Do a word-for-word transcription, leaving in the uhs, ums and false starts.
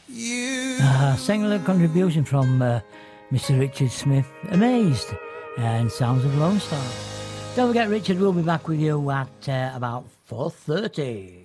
Uh, singular contribution from uh, Mister Richard Smith, Amazed, and Sounds of Lone Star. Don't forget, Richard will be back with you at uh, about four thirty.